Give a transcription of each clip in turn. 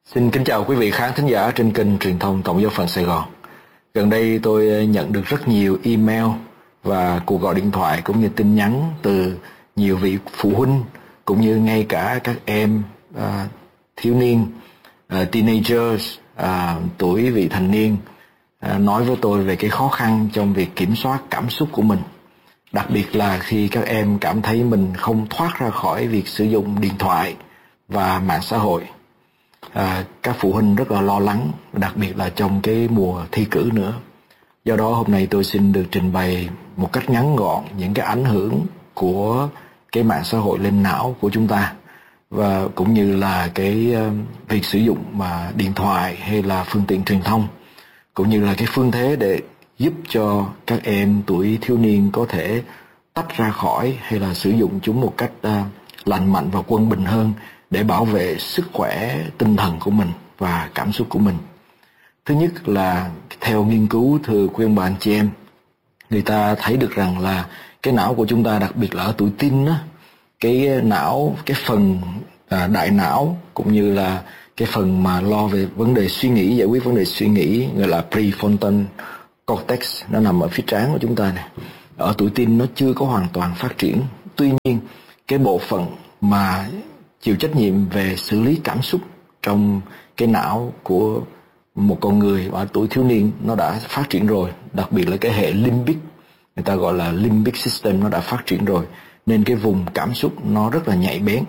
Xin kính chào quý vị khán thính giả trên kênh truyền thông Tổng giáo phận Sài Gòn. Gần đây tôi nhận được rất nhiều email và cuộc gọi điện thoại cũng như tin nhắn từ nhiều vị phụ huynh cũng như ngay cả các em thiếu niên, teenagers, tuổi vị thành niên nói với tôi về cái khó khăn trong việc kiểm soát cảm xúc của mình. Đặc biệt là khi các em cảm thấy mình không thoát ra khỏi việc sử dụng điện thoại và mạng xã hội. Các phụ huynh rất là lo lắng, đặc biệt là trong cái mùa thi cử nữa. Do đó hôm nay tôi xin được trình bày một cách ngắn gọn những cái ảnh hưởng của cái mạng xã hội lên não của chúng ta, và cũng như là cái việc sử dụng mà điện thoại hay là phương tiện truyền thông, cũng như là cái phương thế để giúp cho các em tuổi thiếu niên có thể tách ra khỏi hay là sử dụng chúng một cách lành mạnh và quân bình hơn để bảo vệ sức khỏe tinh thần của mình và cảm xúc của mình. Thứ nhất là theo nghiên cứu, thưa quý ông bà anh chị em, người ta thấy được rằng là cái não của chúng ta, đặc biệt là ở tuổi teen á, cái não, cái phần đại não cũng như là cái phần mà lo về vấn đề suy nghĩ, giải quyết vấn đề suy nghĩ, gọi là prefrontal cortex, nó nằm ở phía trán của chúng ta này. Ở tuổi teen nó chưa có hoàn toàn phát triển. Tuy nhiên cái bộ phận mà chịu trách nhiệm về xử lý cảm xúc trong cái não của một con người ở tuổi thiếu niên nó đã phát triển rồi, đặc biệt là cái hệ limbic, người ta gọi là limbic system, nó đã phát triển rồi, nên cái vùng cảm xúc nó rất là nhạy bén.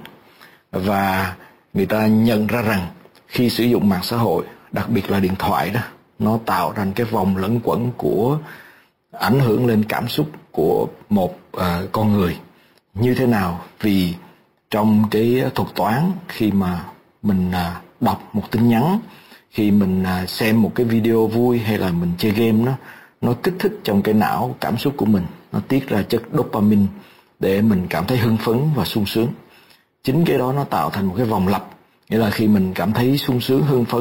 Và người ta nhận ra rằng khi sử dụng mạng xã hội, đặc biệt là điện thoại đó, nó tạo ra cái vòng lẫn quẩn của ảnh hưởng lên cảm xúc của một con người. Như thế nào? Vì trong cái thuật toán, khi mà mình đọc một tin nhắn, khi mình xem một cái video vui hay là mình chơi game, nó kích thích trong cái não cảm xúc của mình, nó tiết ra chất dopamine để mình cảm thấy hưng phấn và sung sướng. Chính cái đó nó tạo thành một cái vòng lặp, nghĩa là khi mình cảm thấy sung sướng, hưng phấn,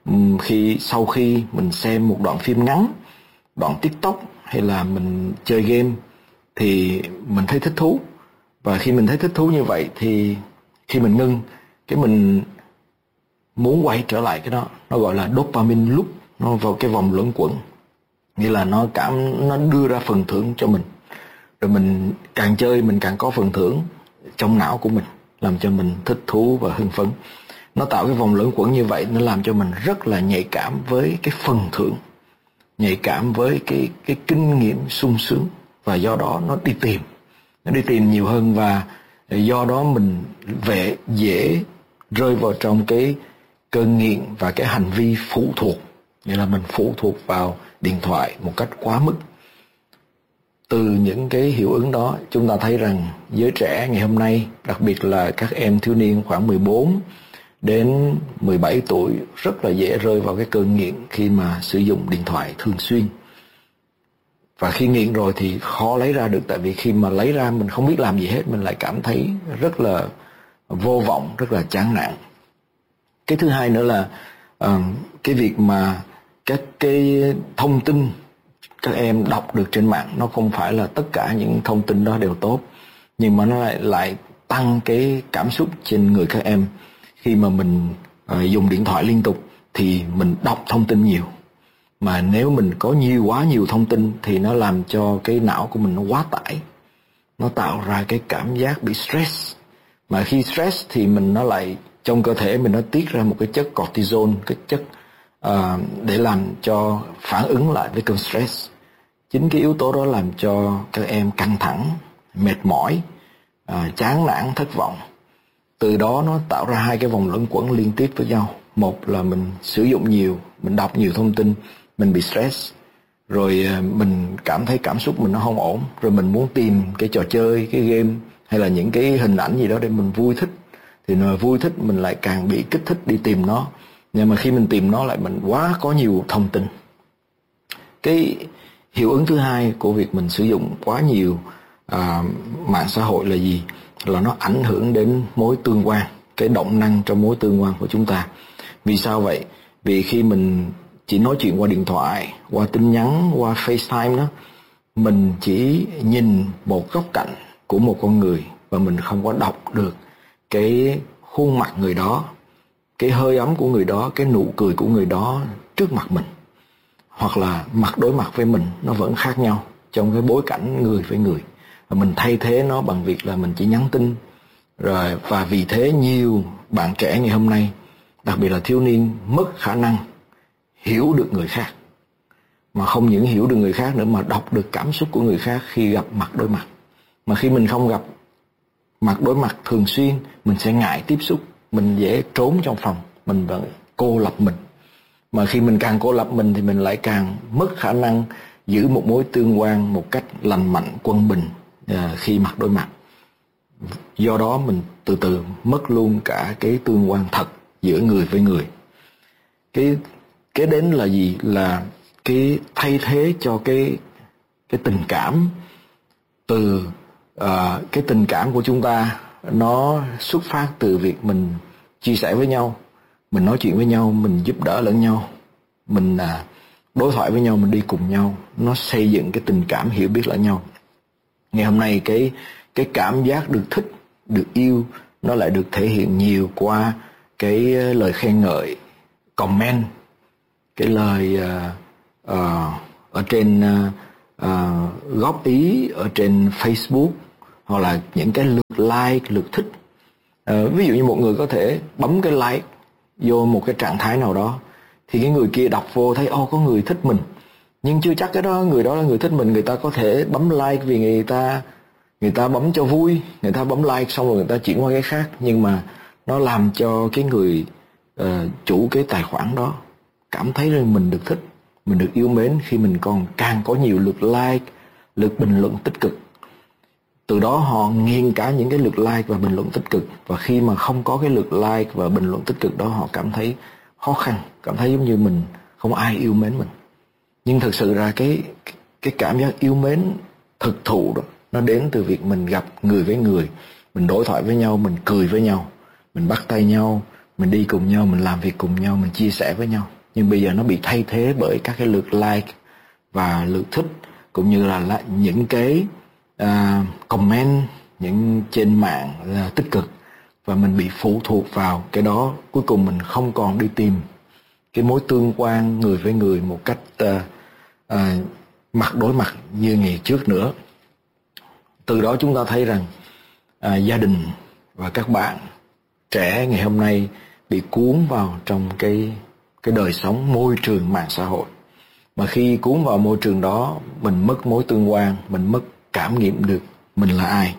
sau khi mình xem một đoạn phim ngắn, đoạn TikTok hay là mình chơi game thì mình thấy thích thú. Và khi mình thấy thích thú như vậy thì khi mình ngưng, cái mình muốn quay trở lại cái đó, nó gọi là dopamine loop, nó vào cái vòng luẩn quẩn, nghĩa là nó đưa ra phần thưởng cho mình, rồi mình càng chơi mình càng có phần thưởng trong não của mình, làm cho mình thích thú và hưng phấn. Nó tạo cái vòng luẩn quẩn như vậy, nó làm cho mình rất là nhạy cảm với cái phần thưởng, nhạy cảm với cái kinh nghiệm sung sướng, và do đó nó đi tìm nhiều hơn, và do đó mình dễ rơi vào trong cái cơn nghiện và cái hành vi phụ thuộc, nghĩa là mình phụ thuộc vào điện thoại một cách quá mức. Từ những cái hiệu ứng đó, chúng ta thấy rằng giới trẻ ngày hôm nay, đặc biệt là các em thiếu niên khoảng 14 đến 17 tuổi, rất là dễ rơi vào cái cơn nghiện khi mà sử dụng điện thoại thường xuyên. Và khi nghiện rồi thì khó lấy ra được, tại vì khi mà lấy ra mình không biết làm gì hết, mình lại cảm thấy rất là vô vọng, rất là chán nản. Cái thứ hai nữa là cái việc mà các cái thông tin các em đọc được trên mạng, nó không phải là tất cả những thông tin đó đều tốt, nhưng mà nó lại tăng cái cảm xúc trên người các em. Khi mà mình dùng điện thoại liên tục thì mình đọc thông tin nhiều, mà nếu mình có quá nhiều thông tin thì nó làm cho cái não của mình nó quá tải, nó tạo ra cái cảm giác bị stress. Mà khi stress thì nó lại trong cơ thể mình nó tiết ra một cái chất cortisol, cái chất để làm cho phản ứng lại với cơn stress. Chính cái yếu tố đó làm cho các em căng thẳng, mệt mỏi, chán nản, thất vọng. Từ đó nó tạo ra hai cái vòng luẩn quẩn liên tiếp với nhau. Một là mình sử dụng nhiều, mình đọc nhiều thông tin, mình bị stress, rồi mình cảm thấy cảm xúc mình nó không ổn, rồi mình muốn tìm cái trò chơi, cái game hay là những cái hình ảnh gì đó để mình vui thích, thì vui thích mình lại càng bị kích thích đi tìm nó. Nhưng mà khi mình tìm nó lại mình quá có nhiều thông tin. Cái hiệu ứng thứ hai của việc mình sử dụng quá nhiều mạng xã hội là gì? Là nó ảnh hưởng đến mối tương quan, cái động năng trong mối tương quan của chúng ta. Vì sao vậy? Vì khi mình chỉ nói chuyện qua điện thoại, qua tin nhắn, qua FaceTime đó, mình chỉ nhìn một góc cạnh của một con người và mình không có đọc được cái khuôn mặt người đó, cái hơi ấm của người đó, cái nụ cười của người đó trước mặt mình, hoặc là mặt đối mặt với mình, nó vẫn khác nhau trong cái bối cảnh người với người. Và mình thay thế nó bằng việc là mình chỉ nhắn tin rồi. Và vì thế nhiều bạn trẻ ngày hôm nay, đặc biệt là thiếu niên, mất khả năng hiểu được người khác, mà không những hiểu được người khác nữa mà đọc được cảm xúc của người khác khi gặp mặt đối mặt. Mà khi mình không gặp mặt đối mặt thường xuyên, mình sẽ ngại tiếp xúc, mình dễ trốn trong phòng, mình vẫn cô lập mình. Mà khi mình càng cô lập mình thì mình lại càng mất khả năng giữ một mối tương quan một cách lành mạnh, quân bình khi mặt đối mặt. Do đó mình từ từ mất luôn cả cái tương quan thật giữa người với người. Cái đến là gì? Là cái thay thế cho cái tình cảm. Từ cái tình cảm của chúng ta nó xuất phát từ việc mình chia sẻ với nhau, mình nói chuyện với nhau, mình giúp đỡ lẫn nhau, mình đối thoại với nhau, mình đi cùng nhau, nó xây dựng cái tình cảm hiểu biết lẫn nhau. Ngày hôm nay cái cảm giác được thích, được yêu, nó lại được thể hiện nhiều qua cái lời khen ngợi, comment, cái lời ở trên góp ý ở trên Facebook, hoặc là những cái lượt like, lượt thích. Ví dụ như một người có thể bấm cái like vô một cái trạng thái nào đó, thì cái người kia đọc vô thấy có người thích mình, nhưng chưa chắc người đó là người thích mình. Người ta có thể bấm like vì người ta bấm cho vui, người ta bấm like xong rồi người ta chuyển qua cái khác, nhưng mà nó làm cho cái người chủ cái tài khoản đó cảm thấy rằng mình được thích, mình được yêu mến khi mình càng có nhiều lượt like, lượt bình luận tích cực. Từ đó họ nghiêng cả những cái lượt like và bình luận tích cực, và khi mà không có cái lượt like và bình luận tích cực đó, họ cảm thấy khó khăn, cảm thấy giống như mình không ai yêu mến mình. Nhưng thực sự ra cái cảm giác yêu mến thực thụ đó, nó đến từ việc mình gặp người với người, mình đối thoại với nhau, mình cười với nhau, mình bắt tay nhau, mình đi cùng nhau, mình làm việc cùng nhau, mình chia sẻ với nhau. Nhưng bây giờ nó bị thay thế bởi các cái lượt like và lượt thích, cũng như là những cái comment những trên mạng tích cực, và mình bị phụ thuộc vào cái đó. Cuối cùng mình không còn đi tìm cái mối tương quan người với người một cách mặt đối mặt như ngày trước nữa. Từ đó chúng ta thấy rằng gia đình và các bạn trẻ ngày hôm nay bị cuốn vào trong cái đời sống môi trường mạng xã hội. Mà khi cuốn vào môi trường đó, mình mất mối tương quan, mình mất cảm nghiệm được mình là ai.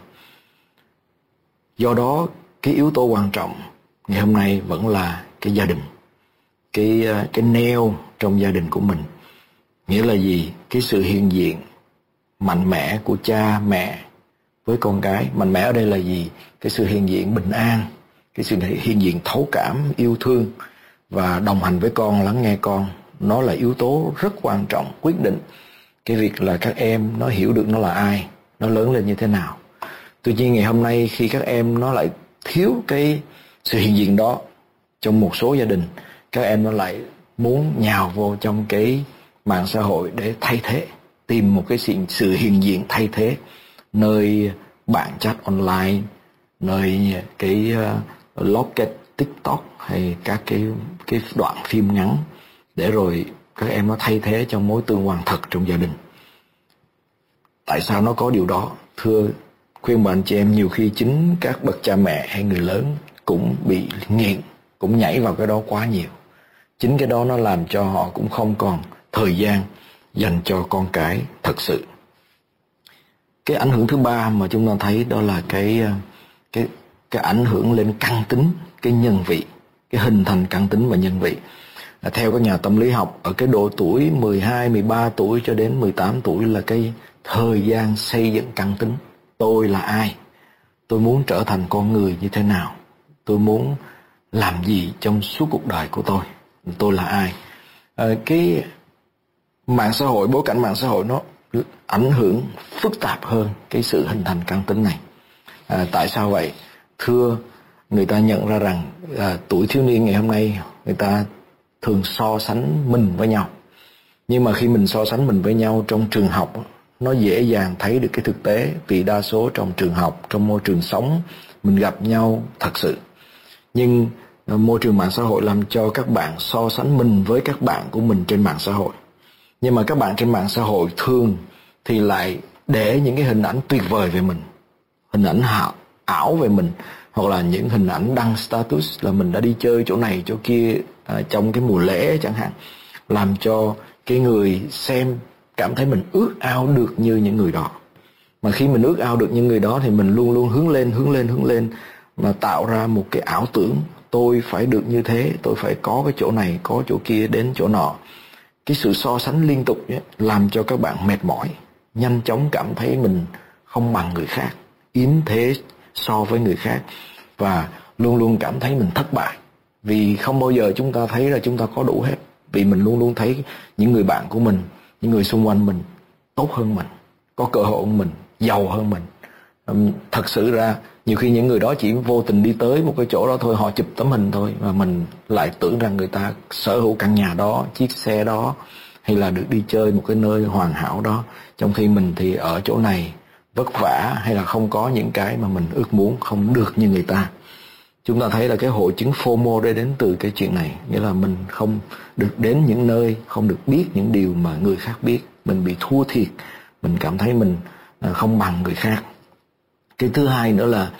Do đó cái yếu tố quan trọng ngày hôm nay vẫn là cái gia đình, cái neo trong gia đình của mình. Nghĩa là gì? Cái sự hiện diện mạnh mẽ của cha mẹ với con cái. Mạnh mẽ ở đây là gì? Cái sự hiện diện bình an, cái sự hiện diện thấu cảm, yêu thương và đồng hành với con, lắng nghe con. Nó là yếu tố rất quan trọng, quyết định cái việc là các em nó hiểu được nó là ai, nó lớn lên như thế nào. Tuy nhiên ngày hôm nay khi các em nó lại thiếu cái sự hiện diện đó trong một số gia đình, các em nó lại muốn nhào vô trong cái mạng xã hội để thay thế, tìm một cái sự hiện diện thay thế, nơi bạn chat online, nơi cái Locket, TikTok hay các cái đoạn phim ngắn, để rồi các em nó thay thế trong mối tương quan thật trong gia đình. Tại sao nó có điều đó? Thưa khuyên bạn chị em, nhiều khi chính các bậc cha mẹ hay người lớn cũng bị nghiện, cũng nhảy vào cái đó quá nhiều. Chính cái đó nó làm cho họ cũng không còn thời gian dành cho con cái thật sự. Cái ảnh hưởng thứ ba mà chúng ta thấy đó là cái ảnh hưởng lên căn tính, cái nhân vị, cái hình thành căn tính và nhân vị. Theo các nhà tâm lý học, ở cái độ tuổi 12, 13 tuổi cho đến 18 tuổi là cái thời gian xây dựng căn tính. Tôi là ai? Tôi muốn trở thành con người như thế nào? Tôi muốn làm gì trong suốt cuộc đời của tôi? Tôi là ai? Cái mạng xã hội, bối cảnh mạng xã hội nó ảnh hưởng phức tạp hơn cái sự hình thành căn tính này. Tại sao vậy? Thưa, người ta nhận ra rằng tuổi thiếu niên ngày hôm nay người ta thường so sánh mình với nhau. Nhưng mà khi mình so sánh mình với nhau trong trường học, nó dễ dàng thấy được cái thực tế, vì đa số trong trường học, trong môi trường sống, mình gặp nhau thật sự. Nhưng môi trường mạng xã hội làm cho các bạn so sánh mình với các bạn của mình trên mạng xã hội. Nhưng mà các bạn trên mạng xã hội thường thì lại để những cái hình ảnh tuyệt vời về mình, hình ảnh ảo về mình, hoặc là những hình ảnh đăng status là mình đã đi chơi chỗ này chỗ kia trong cái mùa lễ chẳng hạn, làm cho cái người xem cảm thấy mình ước ao được như những người đó. Mà khi mình ước ao được những người đó thì mình luôn luôn hướng lên mà tạo ra một cái ảo tưởng tôi phải được như thế, tôi phải có cái chỗ này, có chỗ kia, đến chỗ nọ. Cái sự so sánh liên tục ấy, làm cho các bạn mệt mỏi, nhanh chóng cảm thấy mình không bằng người khác, yếm thế so với người khác, và luôn luôn cảm thấy mình thất bại. Vì không bao giờ chúng ta thấy là chúng ta có đủ hết. Vì mình luôn luôn thấy những người bạn của mình, những người xung quanh mình tốt hơn mình, có cơ hội hơn mình, giàu hơn mình. Thật sự ra nhiều khi những người đó chỉ vô tình đi tới một cái chỗ đó thôi, họ chụp tấm hình thôi, mà mình lại tưởng rằng người ta sở hữu căn nhà đó, chiếc xe đó, hay là được đi chơi một cái nơi hoàn hảo đó, trong khi mình thì ở chỗ này vất vả, hay là không có những cái mà mình ước muốn, không được như người ta. Chúng ta thấy là cái hội chứng FOMO đây đến từ cái chuyện này, nghĩa là mình không được đến những nơi, không được biết những điều mà người khác biết, mình bị thua thiệt, mình cảm thấy mình không bằng người khác. Cái thứ hai nữa là